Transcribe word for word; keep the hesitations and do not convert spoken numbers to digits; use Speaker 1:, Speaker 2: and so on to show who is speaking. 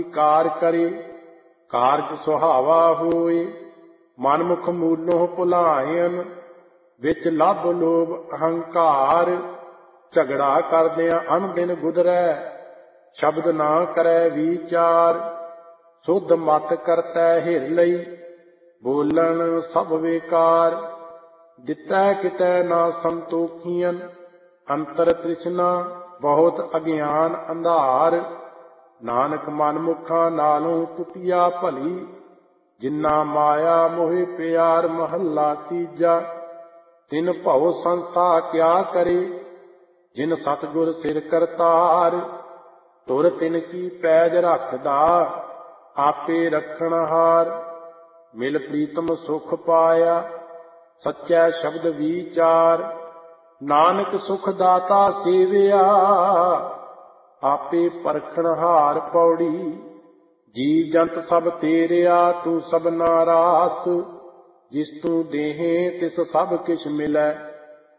Speaker 1: ਕਾਰ ਕਰੇ, ਕਾਰਜ ਸੁਹਾਵਾ ਹੋਏ। ਮਨਮੁਖ ਮੂਲੋਂ ਭੁਲਾਇਨ, ਵਿੱਚ ਲੱਭ ਲੋਭ ਅਹੰਕਾਰ। ਝਗੜਾ ਕਰਦਿਆਂ ਅਣਦਿਨ ਗੁਦਰੈ, ਸ਼ਬਦ ਨਾ ਕਰੈ ਵਿਚਾਰ। ਸੁਧ ਮਤ ਕਰਤੈ ਹਿਰ ਲਈ, ਬੋਲਣ ਸਭ ਵੇਕਾਰ। ਦਿੱਤੈ ਕਿਤੈ ਨਾ ਸੰਤੋਖੀਆਂ, ਅੰਤਰ ਤ੍ਰਿਸ਼ਨਾ ਬਹੁਤ ਅਗਿਆਨ ਅੰਧਾਰ। ਨਾਨਕ ਮਨਮੁਖਾਂ ਨਾਲੋਂ ਟੁੱਟਿਆ ਭਲੀ, ਜਿੰਨਾ ਮਾਇਆ ਮੋਹਿ ਪਿਆਰ। ਮਹੱਲਾ ਤੀਜਾ। ਤਿਨ ਭਉ ਸੰਸਾ ਕਿਆ ਕਰੇ, ਜਿਨ ਸਤਿਗੁਰ ਸਿਰ ਕਰਤਾਰ। ਤੁਰ ਤਿਨ ਕੀ ਪੈਜ ਰੱਖਦਾ, ਆਪੇ ਰੱਖਣਹਾਰ। ਮਿਲ ਪ੍ਰੀਤਮ ਸੁਖ ਪਾਇਆ, ਸੱਚੈ ਸ਼ਬਦ ਵਿਚਾਰ। ਨਾਨਕ ਸੁਖ ਦਾਤਾ ਸੇਵਿਆ, ਆਪੇ ਪਰਖਣਹਾਰ। ਪੌੜੀ। ਜੀਵ ਜੰਤ ਸਭ ਤੇਰਿਆ, ਤੂੰ ਸਭਨਾ ਰਾਸ। ਜਿਸ ਤੂੰ ਦੇਹੇ ਤਿਸ ਸਭ ਕਿਛ ਮਿਲੈ,